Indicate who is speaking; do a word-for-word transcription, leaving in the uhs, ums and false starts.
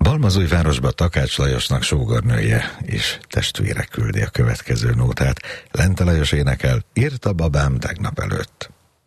Speaker 1: Balmazújvárosba Takács Lajosnak sógornője és testvére küldi a következő nótát. Lente Lajos énekel, írta babám tegnap előtt.